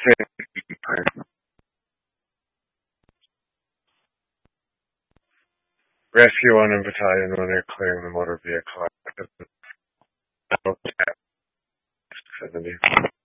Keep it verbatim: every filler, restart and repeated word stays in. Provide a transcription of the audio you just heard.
Rescue one in battalion when they're clearing the motor vehicle. seventy.